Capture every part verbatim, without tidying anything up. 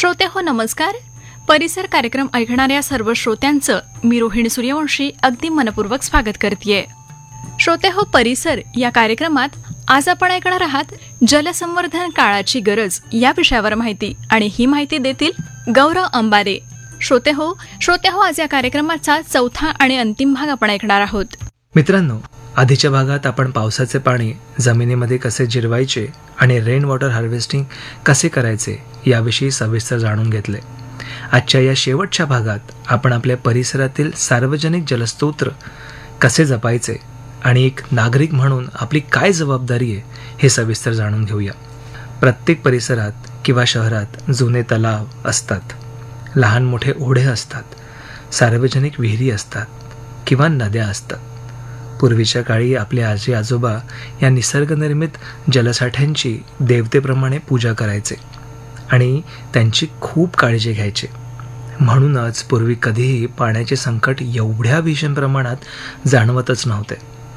श्रोते हो नमस्कार. परिसर कार्यक्रम ऐकणाऱ्या सर्व श्रोत्यांचं मी रोहिणी सूर्यवंशी अगदी मनपूर्वक स्वागत करतेय. श्रोते हो परिसर या कार्यक्रमात आज आपण ऐकणार आहात जलसंवर्धन काळाची गरज या विषयावर माहिती, आणि ही माहिती देतील गौरव अंबारे. श्रोते हो श्रोते हो आज या कार्यक्रमाचा चौथा आणि अंतिम भाग आपण ऐकणार आहोत. मित्रांनो, आधीच्या भागात आपण पावसाचे पाणी जमिनीमध्ये कसे जिरवायचे आणि रेन वॉटर हार्वेस्टिंग कसे करायचे याविषयी सविस्तर जाणून घेतले. आजच्या या शेवटच्या भागात आपण आपल्या परिसरातील सार्वजनिक जलस्रोत कसे जपायचे आणि एक नागरिक म्हणून आपली काय जबाबदारी आहे हे सविस्तर जाणून घेऊया. प्रत्येक परिसरात किंवा शहरात जुने तलाव असतात, लहान मोठे ओढे असतात, सार्वजनिक विहिरी असतात किंवा नद्या असतात. पूर्वीच्या काळी आपले आजी आजोबा या निसर्गनिर्मित जलसाठ्यांची देवतेप्रमाणे पूजा करायचे आणि त्यांची खूप काळजी घ्यायचे. म्हणूनच पूर्वी कधीही पाण्याचे संकट एवढ्या भीषण प्रमाणात जाणवतच नव्हते.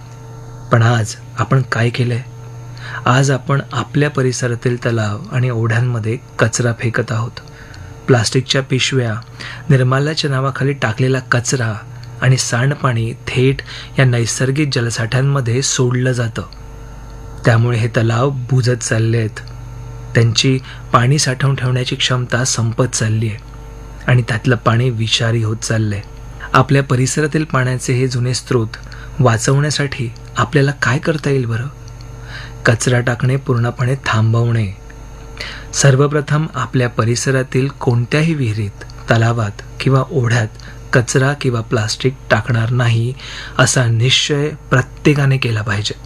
पण आज आपण काय केलंय? आज आपण आपल्या परिसरातील तलाव आणि ओढ्यांमध्ये कचरा फेकत आहोत. प्लास्टिकच्या पिशव्या, निर्माल्याच्या नावाखाली टाकलेला कचरा आणि सांडपाणी थेट या नैसर्गिक जलसाठ्यांमध्ये सोडलं जातं. त्यामुळे हे तलाव बुजत चालले आहेत. त्यांची पाणी साठवून ठेवण्याची क्षमता संपत चालली आहे आणि त्यातलं पाणी विषारी होत चाललंय. आपल्या परिसरातील पाण्याचे हे जुने स्रोत वाचवण्यासाठी आपल्याला काय करता येईल बरं? कचरा टाकणे पूर्णपणे थांबवणे. सर्वप्रथम आपल्या परिसरातील कोणत्याही विहिरीत, तलावात किंवा ओढ्यात कचरा किंवा प्लास्टिक टाकणार नाही असा निश्चय प्रत्येकाने केला पाहिजे.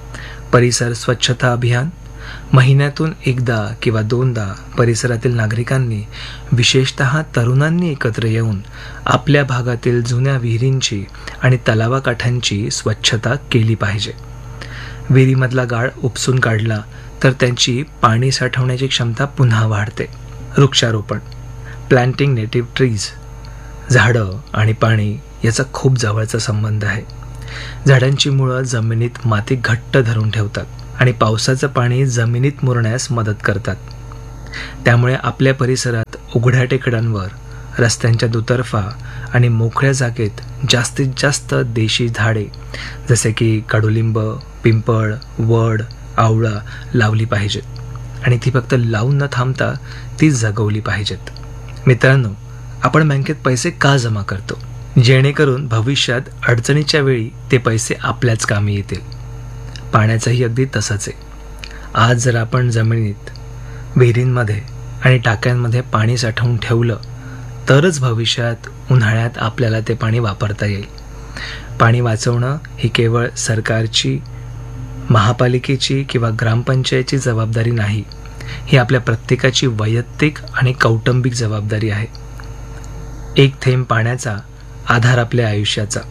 परिसर स्वच्छता अभियान महिन्यातून एकदा किंवा दोनदा परिसरातील नागरिकांनी, विशेषतः तरुणांनी एकत्र येऊन आपल्या भागातील जुन्या विहिरींची आणि तलावाकाठांची स्वच्छता केली पाहिजे. विहिरीमधला गाळ उपसून काढला तर त्यांची पाणी साठवण्याची क्षमता पुन्हा वाढते. वृक्षारोपण, प्लांटिंग नेटिव्ह ट्रीज. झाडं आणि पाणी याचा खूप जवळचा संबंध आहे. झाडांची मुळं जमिनीत माती घट्ट धरून ठेवतात आणि पावसाचं पाणी जमिनीत मुरण्यास मदत करतात. त्यामुळे आपल्या परिसरात उघड्या टेकड्यांवर, रस्त्यांच्या दुतर्फा आणि मोकळ्या जागेत जास्तीत जास्त देशी झाडे जसे की कडुलिंब, पिंपळ, वड, आवळा लावली पाहिजेत आणि ती फक्त लावून न थांबता ती जगवली पाहिजेत. मित्रांनो, आपण बँकेत पैसे का जमा करतो? जेणेकरून भविष्यात अडचणीच्या वेळी ते पैसे आपल्याच कामी येतील. पाण्याचंही अगदी तसंच आहे. आज जर आपण जमिनीत, विहिरींमध्ये आणि टाक्यांमध्ये पाणी साठवून ठेवलं तरच भविष्यात उन्हाळ्यात आपल्याला ते पाणी वापरता येईल. पाणी वाचवणं ही केवळ सरकारची, महापालिकेची किंवा ग्रामपंचायतीची जबाबदारी नाही, ही आपल्या प्रत्येकाची वैयक्तिक आणि कौटुंबिक जबाबदारी आहे. एक थेंब पाण्याचा आधार आपल्या आयुष्याचा.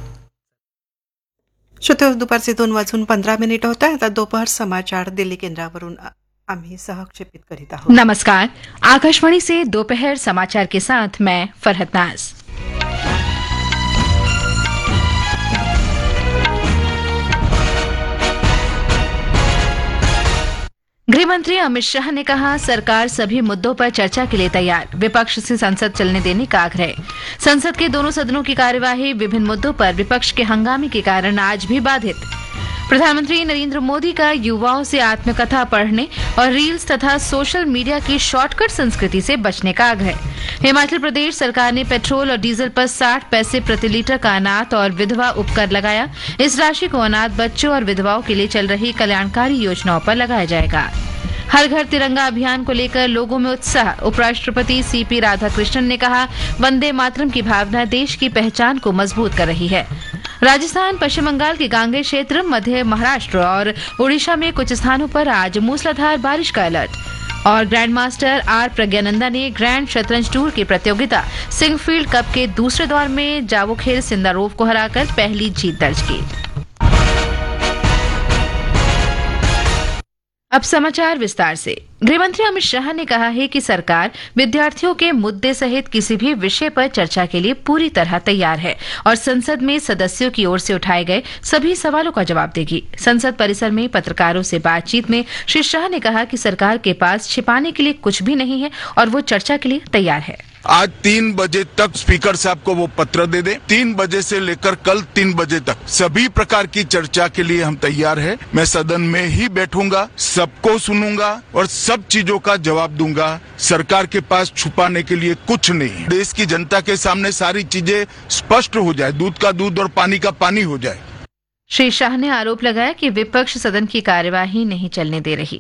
श्रोते, दुपारचे दोन वाजून पंधरा मिनिट होत आहे. आता दोपहर समाचार दिल्ली केंद्रावरून आम्ही सहक्षेपित करीत आहोत. नमस्कार, आकाशवाणी से दोपहर समाचार के साथ मैं फरहत नाज. गृहमंत्री अमित शाह ने कहा, सरकार सभी मुद्दों पर चर्चा के लिए तैयार. विपक्ष से संसद चलने देने का आग्रह. संसद के दोनों सदनों की कार्यवाही विभिन्न मुद्दों पर विपक्ष के हंगामे के कारण आज भी बाधित. प्रधानमंत्री नरेंद्र मोदी का युवाओं से आत्मकथा पढ़ने और रील्स तथा सोशल मीडिया की शॉर्टकट संस्कृति से बचने का आग्रह. हिमाचल प्रदेश सरकार ने पेट्रोल और डीजल पर साठ पैसे प्रति लीटर का अनाथ और विधवा उपकर लगाया. इस राशि को अनाथ बच्चों और विधवाओं के लिए चल रही कल्याणकारी योजनाओं पर लगाया जाएगा. हर घर तिरंगा अभियान को लेकर लोगों में उत्साह. उपराष्ट्रपति सीपी राधाकृष्णन ने कहा, वंदे मातरम की भावना देश की पहचान को मजबूत कर रही है. राजस्थान, पश्चिम बंगाल के गांगेय क्षेत्र, मध्य महाराष्ट्र और ओडिशा में कुछ स्थानों पर आज मूसलाधार बारिश का अलर्ट. और ग्रैंड मास्टर आर प्रज्ञानंदा ने ग्रैंड शतरंज टूर की प्रतियोगिता सिंगफील्ड कप के दूसरे दौर में जावोखेर सिंदारोव को हराकर पहली जीत दर्ज की. अब समाचार विस्तार से। गृहमंत्री अमित शाह ने कहा है कि सरकार विद्यार्थियों के मुद्दे सहित किसी भी विषय पर चर्चा के लिए पूरी तरह तैयार है और संसद में सदस्यों की ओर से उठाए गए सभी सवालों का जवाब देगी। संसद परिसर में पत्रकारों से बातचीत में श्री शाह ने कहा कि सरकार के पास छिपाने के लिए कुछ भी नहीं है और वो चर्चा के लिए तैयार है। आज तीन बजे तक स्पीकर साहब को वो पत्र दे दे। तीन बजे से लेकर कल तीन बजे तक सभी प्रकार की चर्चा के लिए हम तैयार हैं। मैं सदन में ही बैठूंगा, सबको सुनूंगा और सब चीजों का जवाब दूंगा। सरकार के पास छुपाने के लिए कुछ नहीं। देश की जनता के सामने सारी चीजें स्पष्ट हो जाए, दूध का दूध और पानी का पानी हो जाए। श्री शाह ने आरोप लगाया कि विपक्ष सदन की कार्यवाही नहीं चलने दे रही।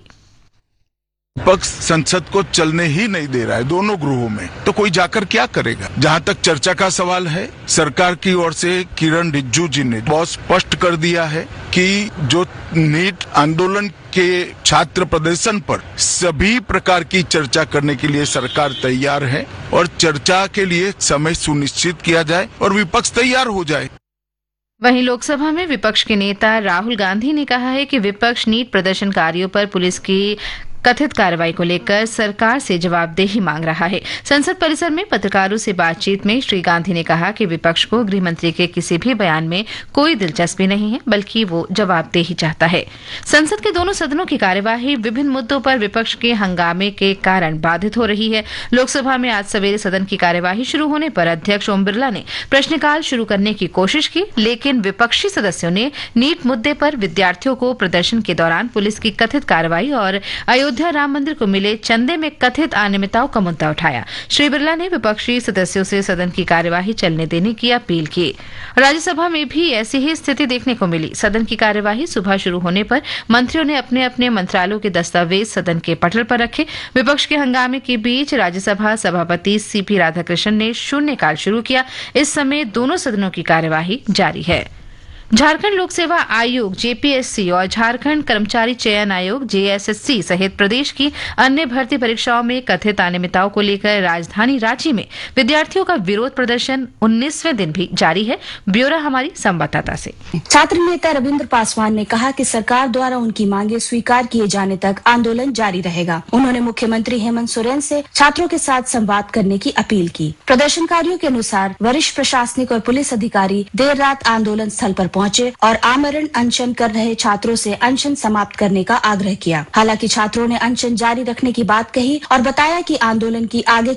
विपक्ष संसद को चलने ही नहीं दे रहा है दोनों गृहों में, तो कोई जाकर क्या करेगा। जहां तक चर्चा का सवाल है, सरकार की ओर से किरण रिजिजू जी ने बहुत स्पष्ट कर दिया है कि जो नीट आंदोलन के छात्र प्रदर्शन पर सभी प्रकार की चर्चा करने के लिए सरकार तैयार है और चर्चा के लिए समय सुनिश्चित किया जाए और विपक्ष तैयार हो जाए। वहीं लोकसभा में विपक्ष के नेता राहुल गांधी ने कहा है कि विपक्ष नीट प्रदर्शनकारियों पर पुलिस की कथित कार्रवाई को लेकर सरकार से जवाबदेही मांग रहा है। संसद परिसर में पत्रकारों से बातचीत में श्री गांधी ने कहा कि विपक्ष को गृह मंत्री के किसी भी बयान में कोई दिलचस्पी नहीं है, बल्कि वो जवाबदेही चाहता है। संसद के दोनों सदनों की कार्यवाही विभिन्न मुद्दों पर विपक्ष के हंगामे के कारण बाधित हो रही है। लोकसभा में आज सवेरे सदन की कार्यवाही शुरू होने पर अध्यक्ष ओम बिरला ने प्रश्नकाल शुरू करने की कोशिश की, लेकिन विपक्षी सदस्यों ने नीट मुद्दे पर विद्यार्थियों को प्रदर्शन के दौरान पुलिस की कथित कार्रवाई और अयोध्या राम मंदिर को मिले चंदे में कथित अनियमितताओं का मुद्दा उठाया। श्री बिरला ने विपक्षी सदस्यों से सदन की कार्यवाही चलने देने की अपील की। राज्यसभा में भी ऐसी ही स्थिति देखने को मिली। सदन की कार्यवाही सुबह शुरू होने पर मंत्रियों ने अपने अपने मंत्रालयों के दस्तावेज सदन के पटल पर रखे। विपक्ष के हंगामे के बीच राज्यसभा सभापति सीपी राधाकृष्णन ने शून्यकाल शुरू किया। इस समय दोनों सदनों की कार्यवाही जारी है। झारखंड लोक सेवा आयोग जेपीएससी और झारखंड कर्मचारी चयन आयोग जेएसएससी सहित प्रदेश की अन्य भर्ती परीक्षाओं में कथित अनियमितताओं को लेकर राजधानी रांची में विद्यार्थियों का विरोध प्रदर्शन उन्नीसवें दिन भी जारी है। ब्यौरा हमारी संवाददाता से। छात्र नेता रविंद्र पासवान ने कहा कि सरकार द्वारा उनकी मांगे स्वीकार किए जाने तक आंदोलन जारी रहेगा। उन्होंने मुख्यमंत्री हेमंत सोरेन से छात्रों के साथ संवाद करने की अपील की। प्रदर्शनकारियों के अनुसार वरिष्ठ प्रशासनिक और पुलिस अधिकारी देर रात आंदोलन स्थल पर पहुंचे और आमरण अनशन कर रहे छात्रों से अनशन समाप्त करने का आग्रह किया। हालांकि छात्रों ने अनशन जारी रखने की बात कही और बताया कि आंदोलन की आगे